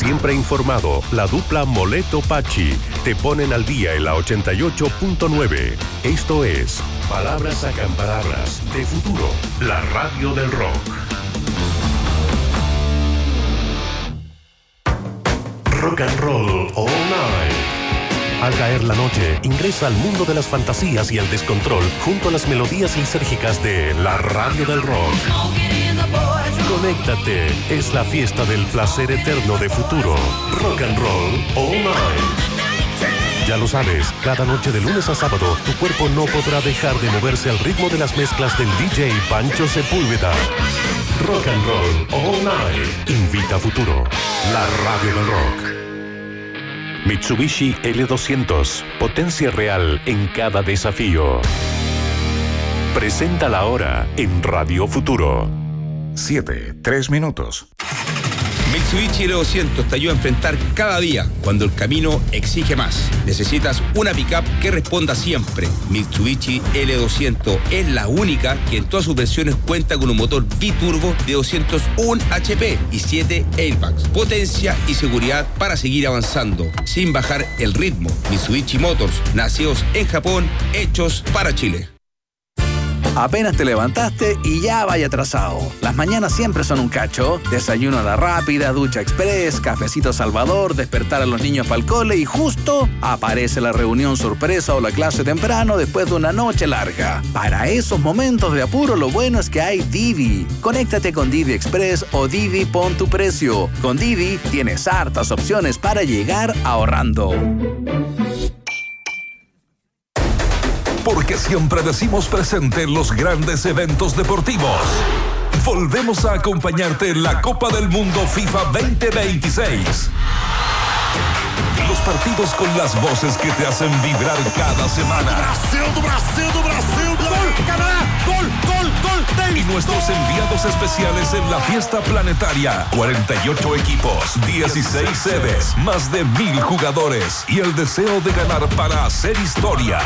Siempre informado, la dupla Moleto-Pachi te ponen al día en la 88.9. Esto es Palabras Acamparadas de Futuro, la radio del rock. Rock and Roll All Night. Al caer la noche, ingresa al mundo de las fantasías y el descontrol junto a las melodías lisérgicas de la radio del rock. Conéctate, es la fiesta del placer eterno de Futuro. Rock and Roll All Night. Ya lo sabes, cada noche de lunes a sábado, tu cuerpo no podrá dejar de moverse al ritmo de las mezclas del DJ Pancho Sepúlveda. Rock and Roll All Night. Invita a Futuro, la radio del rock. Mitsubishi L200, potencia real en cada desafío. Presenta la hora en Radio Futuro. 7:03. Mitsubishi L200 te ayuda a enfrentar cada día cuando el camino exige más. Necesitas una pickup que responda siempre. Mitsubishi L200 es la única que en todas sus versiones cuenta con un motor biturbo de 201 HP y 7 airbags. Potencia y seguridad para seguir avanzando sin bajar el ritmo. Mitsubishi Motors, nacidos en Japón, hechos para Chile. Apenas te levantaste y ya vaya atrasado. Las mañanas siempre son un cacho. Desayuno a la rápida, ducha express, cafecito Salvador, despertar a los niños para el cole y justo aparece la reunión sorpresa o la clase temprano después de una noche larga. Para esos momentos de apuro, lo bueno es que hay Didi. Conéctate con Didi Express o Didi Pon tu Precio. Con Didi tienes hartas opciones para llegar ahorrando. Porque siempre decimos presente en los grandes eventos deportivos. Volvemos a acompañarte en la Copa del Mundo FIFA 2026. Los partidos con las voces que te hacen vibrar cada semana. Brasil, gol, Canadá, gol. Y nuestros enviados especiales en la fiesta planetaria. 48 equipos, 16 sedes, más de 1,000 jugadores y el deseo de ganar para hacer historia.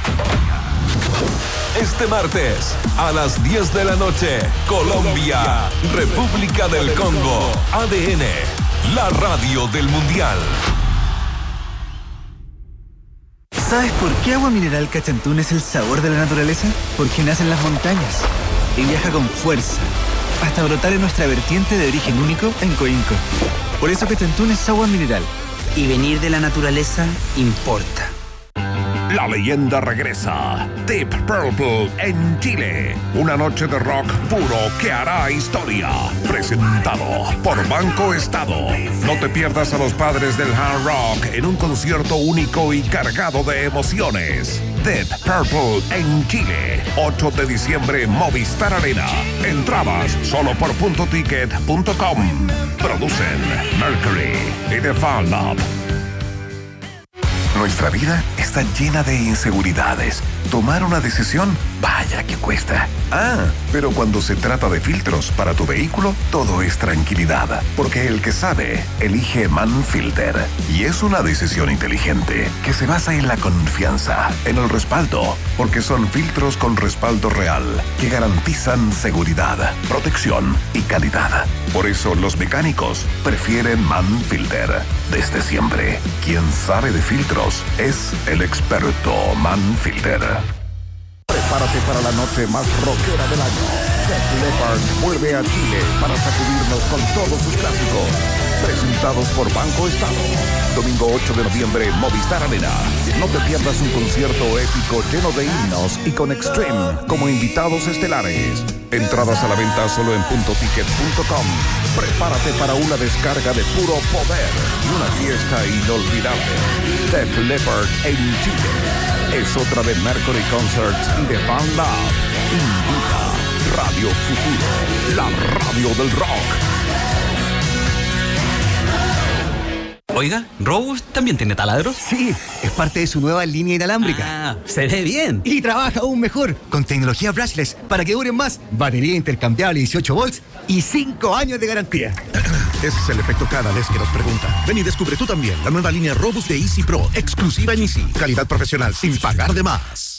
Este martes, a las 10 de la noche, Colombia, República del Congo, ADN, la radio del Mundial. ¿Sabes por qué Agua Mineral Cachantún es el sabor de la naturaleza? Porque nace en las montañas y viaja con fuerza hasta brotar en nuestra vertiente de origen único en Coinco. Por eso Cachantún es agua mineral. Y venir de la naturaleza importa. La leyenda regresa. Deep Purple en Chile. Una noche de rock puro que hará historia. Presentado por Banco Estado. No te pierdas a los padres del hard rock en un concierto único y cargado de emociones. Deep Purple en Chile. 8 de diciembre, Movistar Arena. Entradas solo por puntoticket.com. Producen Mercury y The Fan Lab. Nuestra vida está llena de inseguridades. Tomar una decisión, vaya que cuesta. Pero cuando se trata de filtros para tu vehículo, todo es tranquilidad. Porque el que sabe, elige Manfilter. Y es una decisión inteligente que se basa en la confianza, en el respaldo. Porque son filtros con respaldo real que garantizan seguridad, protección y calidad. Por eso los mecánicos prefieren Manfilter. Desde siempre, quien sabe de filtros es el experto Manfilter. Prepárate para la noche más rockera del año. Def Leppard vuelve a Chile para sacudirnos con todos sus clásicos. Presentados por Banco Estado. Domingo 8 de noviembre, Movistar Arena. No te pierdas un concierto épico lleno de himnos y con Extreme como invitados estelares. Entradas a la venta solo en puntoticket.com. Prepárate para una descarga de puro poder y una fiesta inolvidable. Def Leppard en Chile. Es otra de Mercury Concerts y The Fan Lab. Invita Radio Futuro, la radio del rock. Oiga, ¿Robust también tiene taladros? Sí, es parte de su nueva línea inalámbrica. Se ve bien. Y trabaja aún mejor, con tecnología brushless para que duren más, batería intercambiable 18 volts y 5 años de garantía. Ese es el efecto cada vez que nos preguntan. Ven y descubre tú también la nueva línea Robust de Easy Pro, exclusiva en Easy. Calidad profesional sin pagar de más.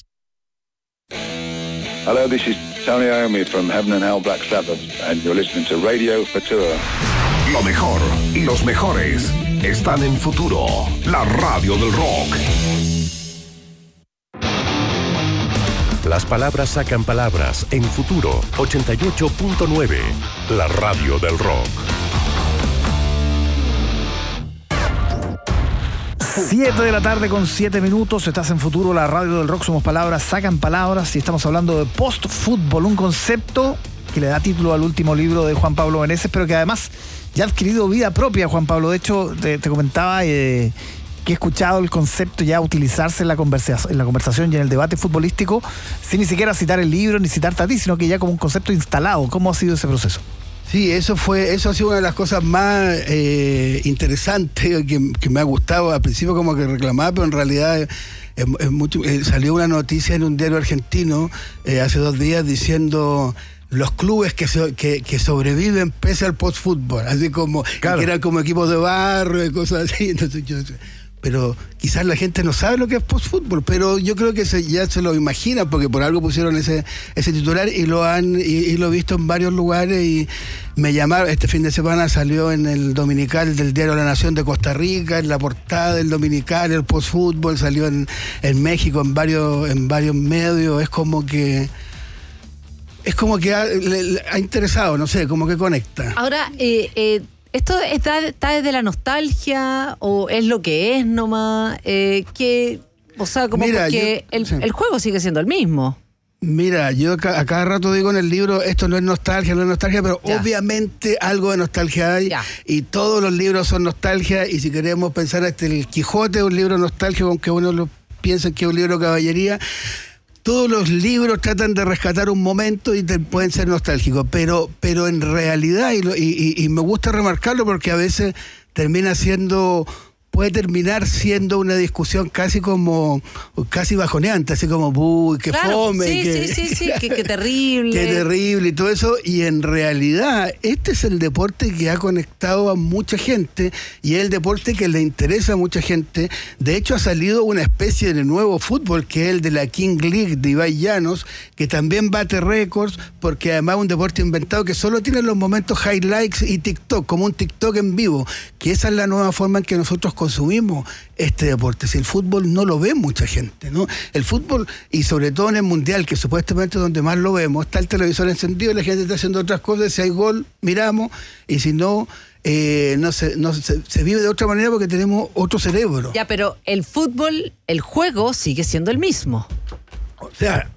Hello, this is Tony Iommi from Heaven and Hell Black Sabbath, and you're listening to Radio Futura. Lo mejor y los mejores están en Futuro, la radio del rock. Las palabras sacan palabras en Futuro 88.9, la radio del rock. 7 de la tarde con 7 minutos, estás en Futuro, la radio del rock, somos palabras, sacan palabras y estamos hablando de post-fútbol, un concepto que le da título al último libro de Juan Pablo Meneses, pero que además ya ha adquirido vida propia, Juan Pablo. De hecho, te comentaba que he escuchado el concepto ya utilizarse en la conversación y en el debate futbolístico, sin ni siquiera citar el libro ni citarte a ti, sino que ya como un concepto instalado. ¿Cómo ha sido ese proceso? Sí, eso ha sido una de las cosas más interesantes que me ha gustado. Al principio como que reclamaba, pero en realidad salió una noticia en un diario argentino hace 2 días diciendo los clubes que sobreviven pese al post-fútbol, así como claro, que eran como equipos de barrio y cosas así. Entonces pero quizás la gente no sabe lo que es post-fútbol, pero yo creo que ya se lo imagina, porque por algo pusieron ese titular y lo he visto en varios lugares. Y me llamaron, este fin de semana salió en el Dominical del diario La Nación de Costa Rica, en la portada del Dominical, el post-fútbol, salió en México en varios medios. Es como que ha interesado, no sé, como que conecta. Ahora, ¿esto está desde la nostalgia o es lo que es nomás? O sea, como mira, porque el juego sigue siendo el mismo. Mira, yo a cada rato digo en el libro, esto no es nostalgia, pero ya, obviamente algo de nostalgia hay, ya, y todos los libros son nostalgia, y si queremos pensar el Quijote es un libro nostálgico, aunque uno lo piensa que es un libro de caballería. Todos los libros tratan de rescatar un momento y pueden ser nostálgicos, pero en realidad, y me gusta remarcarlo porque a veces puede terminar siendo una discusión casi bajoneante, así como, uy, qué claro, fome, sí, qué terrible. Qué terrible y todo eso, y en realidad este es el deporte que ha conectado a mucha gente y es el deporte que le interesa a mucha gente. De hecho ha salido una especie de nuevo fútbol que es el de la King League de Ibai Llanos, que también bate récords, porque además es un deporte inventado que solo tiene los momentos highlights y TikTok, como un TikTok en vivo, que esa es la nueva forma en que nosotros consumimos este deporte. Si el fútbol no lo ve mucha gente, ¿no? El fútbol, y sobre todo en el Mundial, que supuestamente es donde más lo vemos, está el televisor encendido y la gente está haciendo otras cosas. Si hay gol, miramos, y si no, se vive de otra manera porque tenemos otro cerebro. Ya, pero el fútbol, el juego sigue siendo el mismo. O sea,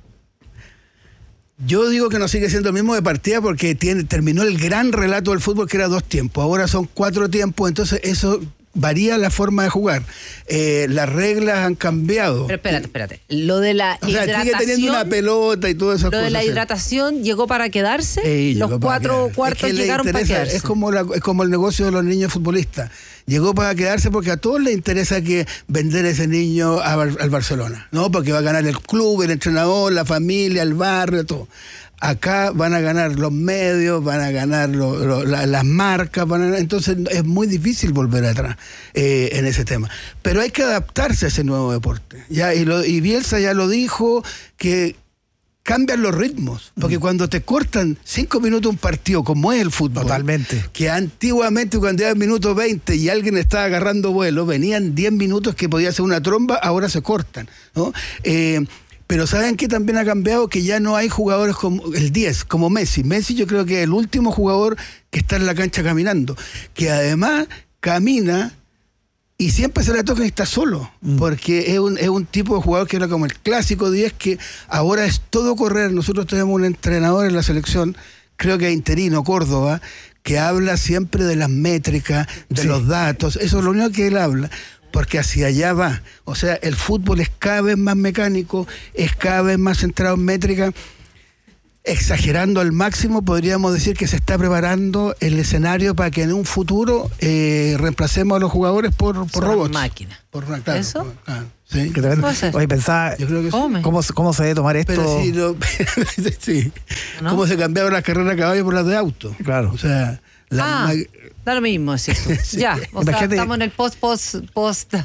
yo digo que no sigue siendo el mismo de partida porque terminó el gran relato del fútbol, que era 2 tiempos. Ahora son 4 tiempos, entonces eso varía la forma de jugar. Las reglas han cambiado. Pero espérate. Lo de la hidratación. Sigue teniendo una pelota y todas esas cosas. Lo de la hidratación llegó para quedarse. Los 4 cuartos llegaron para quedarse. Es como el negocio de los niños futbolistas. Llegó para quedarse porque a todos les interesa vender ese niño al Barcelona, ¿no? Porque va a ganar el club, el entrenador, la familia, el barrio, todo. Acá van a ganar los medios, van a ganar las marcas, entonces es muy difícil volver atrás en ese tema. Pero hay que adaptarse a ese nuevo deporte. Ya, y Bielsa ya lo dijo, que cambian los ritmos, porque cuando te cortan 5 minutos un partido, como es el fútbol, totalmente, que antiguamente cuando era el minuto 20 y alguien estaba agarrando vuelo, venían 10 minutos que podía ser una tromba, ahora se cortan, ¿no? Pero ¿saben qué también ha cambiado? Que ya no hay jugadores como el 10, como Messi. Messi yo creo que es el último jugador que está en la cancha caminando, que además camina y siempre se le toca y está solo, porque es un tipo de jugador que era como el clásico 10, que ahora es todo correr. Nosotros tenemos un entrenador en la selección, creo que es interino, Córdoba, que habla siempre de las métricas, de los datos. Eso es lo único que él habla, porque hacia allá va. O sea, el fútbol es cada vez más mecánico, es cada vez más centrado en métrica. Exagerando al máximo, podríamos decir que se está preparando el escenario para que en un futuro reemplacemos a los jugadores por robots. Máquina. Claro, ¿eso? Claro, sí. Oye, pensaba, yo creo que ¿cómo se debe tomar esto? Pero sí, ¿no? ¿Cómo se cambiaron las carreras a caballo por las de auto? Claro. O sea, da lo mismo, es esto. Sí. Ya, o sea, estamos en el post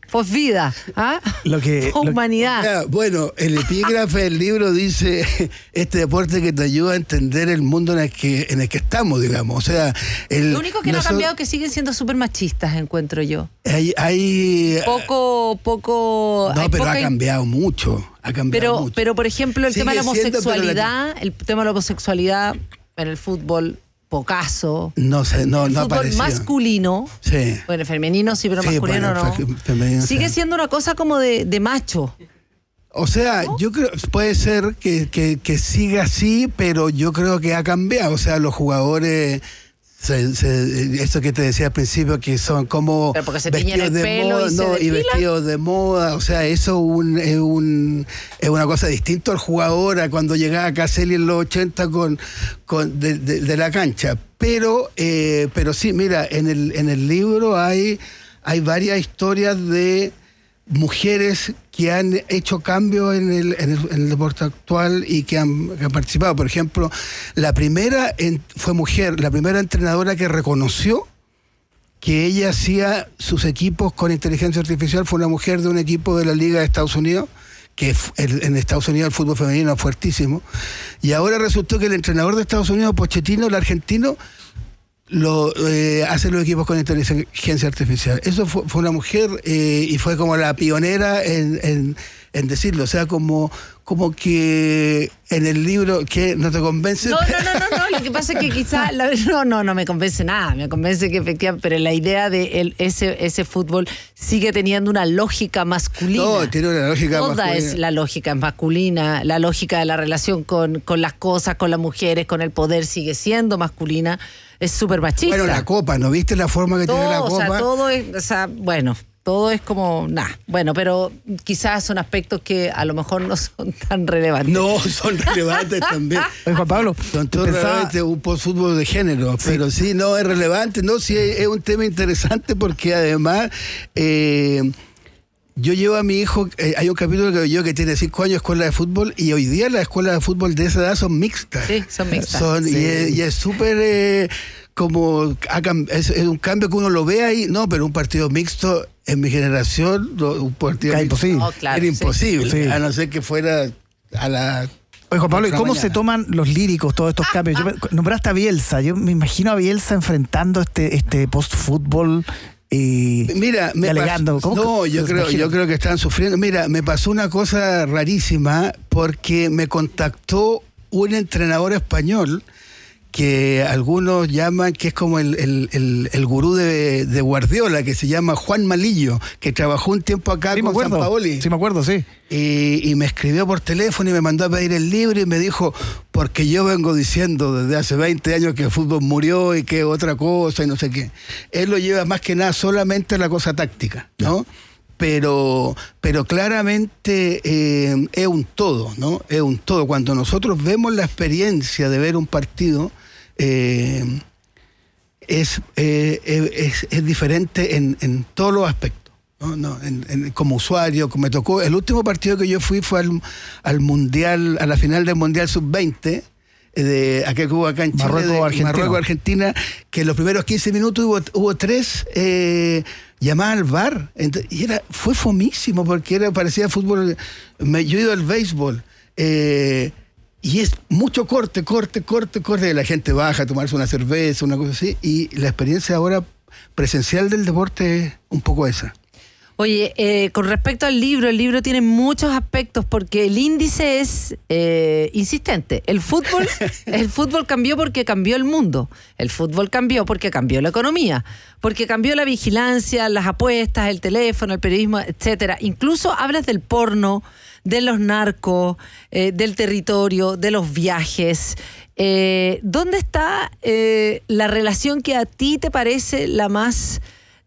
posvida, humanidad. Bueno, el epígrafe del libro dice este deporte que te ayuda a entender el mundo en el que estamos, digamos. O sea, lo único que no ha cambiado es que siguen siendo súper machistas, encuentro yo. Hay poco. No, pero ha cambiado mucho. Pero por ejemplo, el tema de la homosexualidad en el fútbol. Pocaso. No sé, no fútbol masculino. Sí. Bueno, femenino sí, pero masculino no. Femenino, sigue siendo una cosa como de macho. O sea, ¿no? Yo creo, puede ser que siga así, pero yo creo que ha cambiado. O sea, los jugadores, eso que te decía al principio, que son como vestidos de moda, y vestidos de moda. O sea, eso es una cosa distinta al jugador a cuando llegaba Caselli en los 80 de la cancha. Pero sí, mira, en el libro hay varias historias de mujeres que han hecho cambios en el deporte actual y que han participado. Por ejemplo, la primera fue mujer, la primera entrenadora que reconoció que ella hacía sus equipos con inteligencia artificial fue una mujer de un equipo de la Liga de Estados Unidos, que en Estados Unidos el fútbol femenino es fuertísimo, y ahora resultó que el entrenador de Estados Unidos, Pochettino, el argentino, hace los equipos con inteligencia artificial. Eso fue una mujer y fue como la pionera en decirlo. O sea, como que en el libro, ¿qué? ¿No te convence? No. Lo que pasa es que quizás no me convence nada. Me convence que efectivamente, pero la idea de ese fútbol sigue teniendo una lógica masculina. No, tiene una lógica masculina. Toda es la lógica masculina, la lógica de la relación con las cosas, con las mujeres, con el poder sigue siendo masculina. Es súper machista. Bueno, la copa, ¿no viste la forma que tiene la copa? O sea, todo es como, bueno, pero quizás son aspectos que a lo mejor no son tan relevantes. No, son relevantes también. Oye, Juan Pablo, son todos relevantes, un post-fútbol de género, sí. Pero sí, no, es relevante, no, sí, es un tema interesante porque además yo llevo a mi hijo, hay un capítulo que tiene 5 años, escuela de fútbol, y hoy día las escuelas de fútbol de esa edad son mixtas. Sí, son mixtas. Y es súper es un cambio que uno lo ve ahí, no, pero un partido mixto en mi generación, un partido mixto era imposible, sí. A no ser que fuera a la... Oye, Juan Pablo, ¿y cómo se toman los líricos todos estos cambios? Nombraste a Bielsa, yo me imagino a Bielsa enfrentando este post-fútbol. Mira, alegando. Yo creo que están sufriendo. Mira, me pasó una cosa rarísima porque me contactó un entrenador español que algunos llaman que es como el gurú de Guardiola, que se llama Juan Malillo, que trabajó un tiempo acá con Sampaoli. Sí, me acuerdo, sí. Y me escribió por teléfono y me mandó a pedir el libro y me dijo, porque yo vengo diciendo desde hace 20 años que el fútbol murió y que otra cosa y no sé qué. Él lo lleva más que nada solamente a la cosa táctica, ¿no? Pero claramente es un todo, ¿no? Es un todo. Cuando nosotros vemos la experiencia de ver un partido, es diferente en todos los aspectos, ¿no? Como usuario, como me tocó. El último partido que yo fui fue al Mundial, a la final del Mundial Sub-20, de aquel que hubo acá en Chile, Marruecos-Argentina, que en los primeros 15 minutos hubo 3 llamadas al VAR, y fue fomísimo porque parecía fútbol. Yo he ido al béisbol, y es mucho corte, y la gente baja a tomarse una cerveza, una cosa así, y la experiencia ahora presencial del deporte es un poco esa. Oye, con respecto al libro, el libro tiene muchos aspectos porque el índice es insistente. El fútbol cambió porque cambió el mundo. El fútbol cambió porque cambió la economía, porque cambió la vigilancia, las apuestas, el teléfono, el periodismo, etcétera. Incluso hablas del porno, de los narcos, del territorio, de los viajes. ¿Dónde está la relación que a ti te parece la más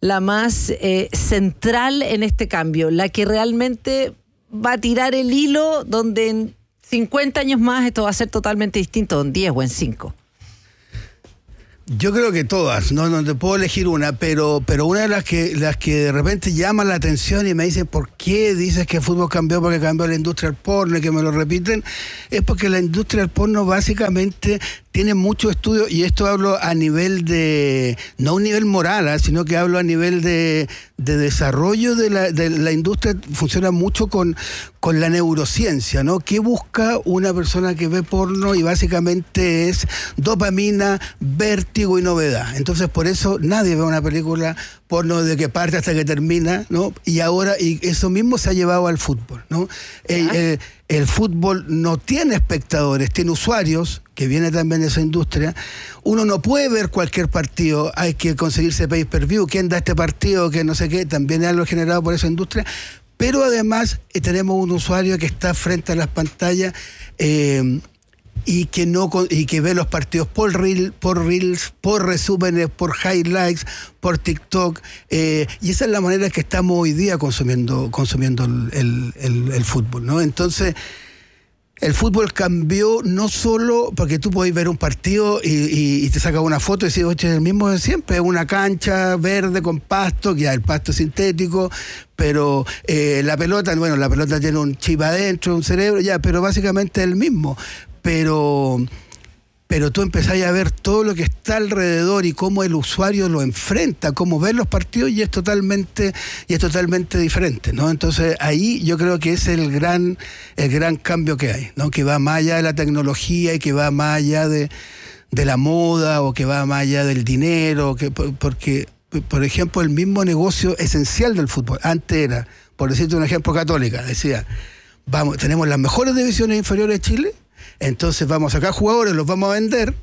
central en este cambio, la que realmente va a tirar el hilo donde en 50 años más esto va a ser totalmente distinto, en 10 o en 5? Yo creo que todas, no te puedo elegir una, pero una de las que de repente llaman la atención y me dicen ¿por qué dices que el fútbol cambió? Porque cambió la industria del porno y que me lo repiten, es porque la industria del porno básicamente tiene mucho estudio, y esto hablo a nivel de, no a un nivel moral, sino que hablo a nivel de desarrollo de la industria. Funciona mucho con la neurociencia, ¿no? ¿Qué busca una persona que ve porno? Y básicamente es dopamina, vértigo y novedad. Entonces por eso nadie ve una película porno de que parte hasta que termina, ¿no? Y eso mismo se ha llevado al fútbol, ¿no? El fútbol no tiene espectadores, tiene usuarios, que viene también de esa industria. Uno no puede ver cualquier partido, hay que conseguirse pay-per-view, quién da este partido, que no sé qué, también es algo generado por esa industria. Pero además tenemos un usuario que está frente a las pantallas y que ve los partidos por reels, por resúmenes, por highlights, por TikTok, y esa es la manera que estamos hoy día consumiendo el fútbol, ¿no? Entonces el fútbol cambió no solo porque tú podés ver un partido y te sacas una foto y decís, oye, es el mismo de siempre, es una cancha verde con pasto, que ya el pasto es sintético, pero la pelota tiene un chip adentro, un cerebro, ya, pero básicamente es el mismo. Pero tú empezás a ver todo lo que está alrededor y cómo el usuario lo enfrenta, cómo ve los partidos, y es totalmente diferente, ¿no? Entonces ahí yo creo que es el gran cambio que hay, ¿no? Que va más allá de la tecnología y que va más allá de la moda, o que va más allá del dinero, porque, por ejemplo, el mismo negocio esencial del fútbol antes era, por decirte un ejemplo, Católica decía, tenemos las mejores divisiones inferiores de Chile, entonces vamos a sacar jugadores, los vamos a vender,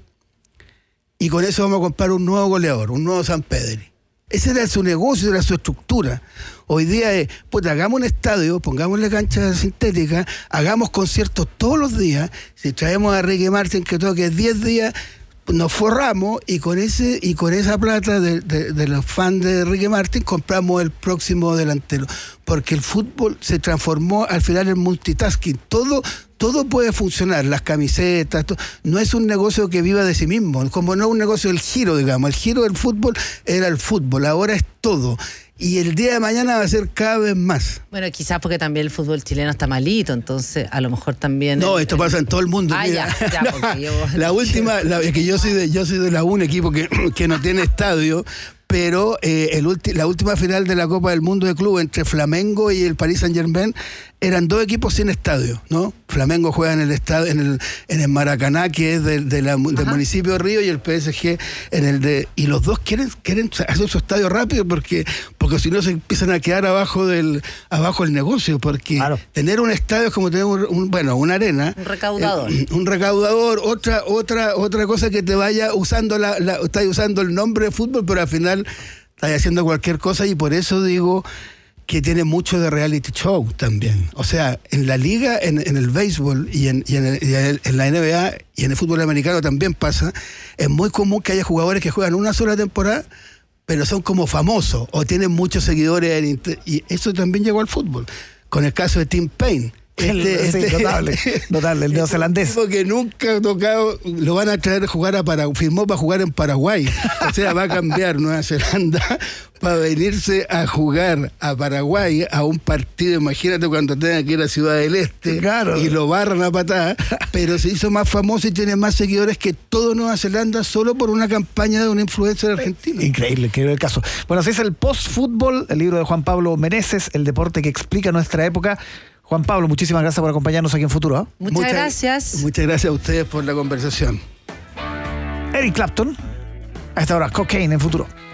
y con eso vamos a comprar un nuevo goleador, un nuevo San Pedro. Ese era su negocio, era su estructura. Hoy día es, hagamos un estadio, pongámosle cancha sintética, hagamos conciertos todos los días, si traemos a Ricky Martin que toque 10 días, nos forramos, y con esa plata de los fans de Ricky Martin compramos el próximo delantero, porque el fútbol se transformó al final en multitasking, todo puede funcionar, las camisetas, no es un negocio que viva de sí mismo, como no es un negocio del giro, digamos, el giro del fútbol era el fútbol, ahora es todo. Y el día de mañana va a ser cada vez más. Bueno, quizás porque también el fútbol chileno está malito, entonces a lo mejor también... No, esto pasa en todo el mundo. Ya, porque yo... La última, es que yo soy de la un equipo que no tiene estadio, pero la última final de la Copa del Mundo de Club entre Flamengo y el Paris Saint-Germain eran dos equipos sin estadio, ¿no? Flamengo juega en el estadio, en el Maracaná, que es del municipio de Río, y el PSG en el de... Y los dos quieren hacer su estadio rápido porque si no se empiezan a quedar abajo el negocio, porque claro, tener un estadio es como tener una arena. Un recaudador. Un recaudador, otra cosa que te vaya usando estás usando el nombre de fútbol, pero al final estás haciendo cualquier cosa, y por eso digo que tiene mucho de reality show también. O sea, en la liga, en el béisbol y en la NBA y en el fútbol americano también pasa, es muy común que haya jugadores que juegan una sola temporada, pero son como famosos o tienen muchos seguidores, y eso también llegó al fútbol, con el caso de Tim Payne. Notable, el neozelandés. Que nunca ha tocado, lo van a traer a jugar firmó para jugar en Paraguay. O sea, va a cambiar Nueva Zelanda para venirse a jugar a Paraguay a un partido. Imagínate cuando tenga que ir a Ciudad del Este, claro, y lo barran a patada, pero se hizo más famoso y tiene más seguidores que todo Nueva Zelanda solo por una campaña de un influencer argentino. Increíble el caso. Bueno, así es el post-fútbol, el libro de Juan Pablo Meneses, el deporte que explica nuestra época. Juan Pablo, muchísimas gracias por acompañarnos aquí en Futuro. Muchas gracias. Muchas gracias a ustedes por la conversación. Eric Clapton, a esta hora, Cocaine en Futuro.